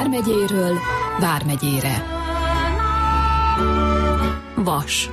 Vármegyéről Vármegyére. Vas.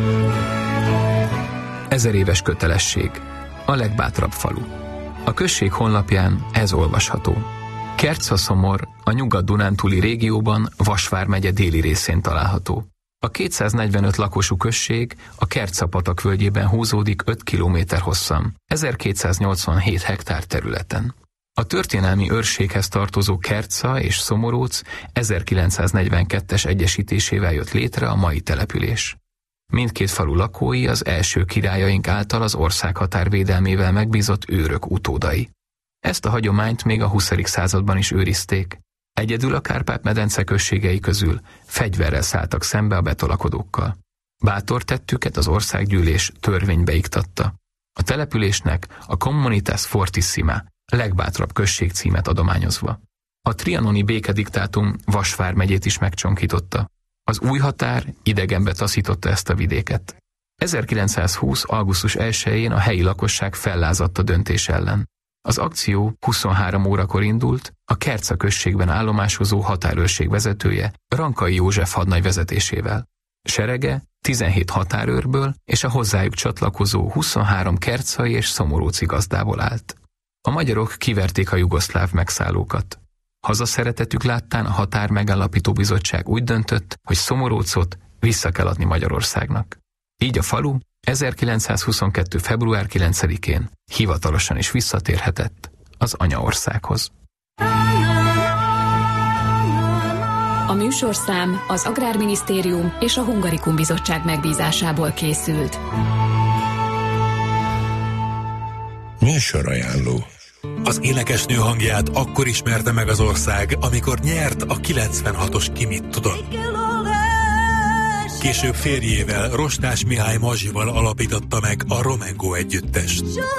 1000 éves kötelesség. A legbátrabb falu. A község honlapján ez olvasható. Kertszaszomor a Nyugat-Dunántúli régióban, Vas vármegye déli részén található. A 245 lakosú község a Kertsza-patak völgyében húzódik 5 kilométer hosszan, 1287 hektár területen. A történelmi őrséghez tartozó Kertsza és Szomoróc 1942-es egyesítésével jött létre a mai település. Mindkét falu lakói az első királyaink által az ország határvédelmével megbízott őrök utódai. Ezt a hagyományt még a 20. században is őrizték. Egyedül a Kárpát-medence községei közül fegyverrel szálltak szembe a betolakodókkal. Bátor tettüket az országgyűlés törvénybe iktatta. A településnek a Communitas Fortissima, legbátrabb község címet adományozva. A trianoni békediktátum Vas vármegyét is megcsonkította. Az új határ idegenbe taszította ezt a vidéket. 1920. augusztus 1-én a helyi lakosság fellázadt a döntés ellen. Az akció 23 órakor indult, a Kertsza községben állomásozó határőrség vezetője Rankai József hadnagy vezetésével. Serege 17 határőrből és a hozzájuk csatlakozó 23 kertszai és szomoróci gazdából állt. A magyarok kiverték a jugoszláv megszállókat. Hazaszeretetük láttán a Határ Megállapító Bizottság úgy döntött, hogy Szomorócot vissza kell adni Magyarországnak. Így a falu 1922. február 9-én hivatalosan is visszatérhetett az anyaországhoz. A műsorszám az Agrárminisztérium és a Hungarikum Bizottság megbízásából készült. Műsorajánló. Az énekesnő hangját akkor ismerte meg az ország, amikor nyert a 96-os Ki mit tudod. Később férjével, Rostás Mihály Mazsival alapította meg a Romengo együttest.